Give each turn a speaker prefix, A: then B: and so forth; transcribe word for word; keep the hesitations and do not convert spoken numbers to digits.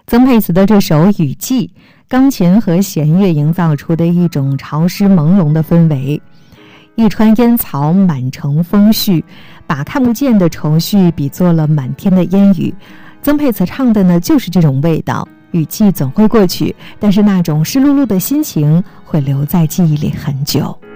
A: 曾沛慈的这首《雨季》，钢琴和弦乐营造出的一种潮湿朦胧的氛围。一川烟草满城风絮，把看不见的愁绪比作了满天的烟雨。曾沛慈唱的呢，就是这种味道。雨季总会过去，但是那种湿漉漉的心情会留在记忆里很久。